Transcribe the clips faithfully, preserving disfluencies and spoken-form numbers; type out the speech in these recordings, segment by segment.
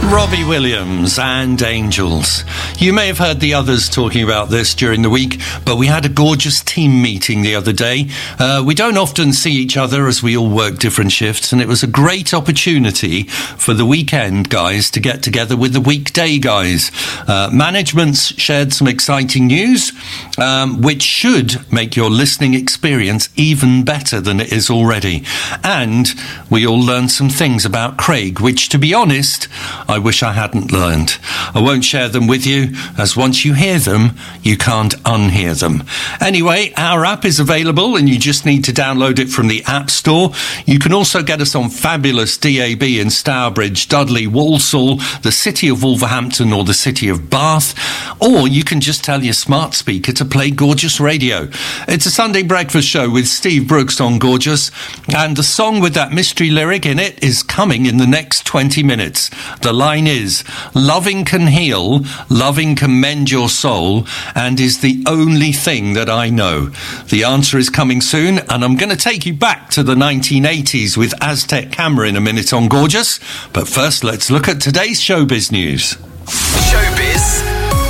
Robbie Williams and Angels. You may have heard the others talking about this during the week, but we had a gorgeous team meeting the other day. Uh, we don't often see each other as we all work different shifts, and it was a great opportunity for the weekend guys to get together with the weekday guys. Uh, management's shared some exciting news, um, which should make your listening experience even better than it is already. And we all learned some things about Craig, which, to be honest, I wish I hadn't learned. I won't share them with you, as once you hear them, you can't unhear them. Anyway, our app is available and you just need to download it from the App Store. You can also get us on fabulous D A B in Stourbridge, Dudley, Walsall, the city of Wolverhampton or the city of Bath. Or you can just tell your smart speaker to play Gorgeous Radio. It's a Sunday breakfast show with Steve Brooks on Gorgeous, and the song with that mystery lyric in it is coming in the next twenty minutes. The line is, loving can heal, loving can mend your soul, and is the only thing that I know. The answer is coming soon, and I'm going to take you back to the nineteen eighties with Aztec Camera in a minute on Gorgeous. But first, let's look at today's showbiz news. Showbiz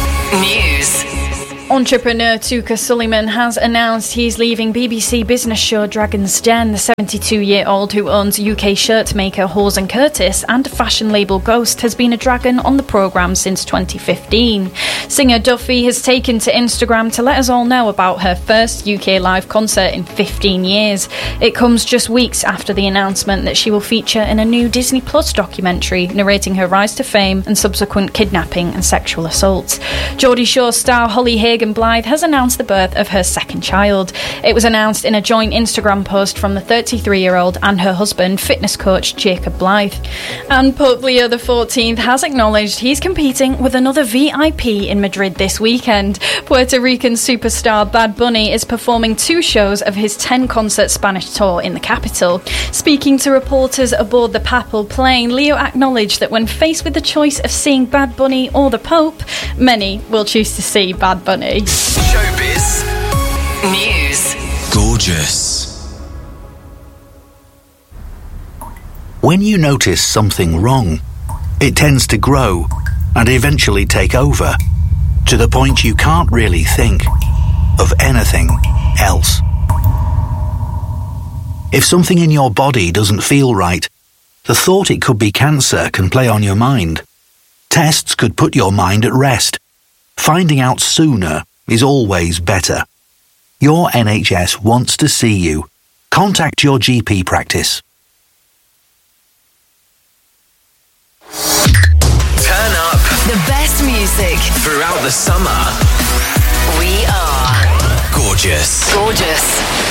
News. Entrepreneur Tuka Suleiman has announced he's leaving B B C business show Dragon's Den. The seventy-two-year-old who owns U K shirt maker Hawes and Curtis and fashion label Ghost has been a dragon on the programme since twenty fifteen. Singer Duffy has taken to Instagram to let us all know about her first U K live concert in fifteen years. It comes just weeks after the announcement that she will feature in a new Disney Plus documentary narrating her rise to fame and subsequent kidnapping and sexual assaults. Geordie Shore star Holly Hagan Blythe has announced the birth of her second child. It was announced in a joint Instagram post from the thirty-three-year-old and her husband, fitness coach Jacob Blythe. And Pope Leo the fourteenth has acknowledged he's competing with another V I P in Madrid this weekend. Puerto Rican superstar Bad Bunny is performing two shows of his ten-concert Spanish tour in the capital. Speaking to reporters aboard the papal plane, Leo acknowledged that when faced with the choice of seeing Bad Bunny or the Pope, many will choose to see Bad Bunny. Showbiz News. Gorgeous. When you notice something wrong, it tends to grow and eventually take over, to the point you can't really think of anything else. If something in your body doesn't feel right, the thought it could be cancer can play on your mind. Tests could put your mind at rest. Finding out sooner is always better. Your N H S wants to see you. Contact your G P practice. Turn up The best music. throughout the summer. We are Gorgeous. Gorgeous.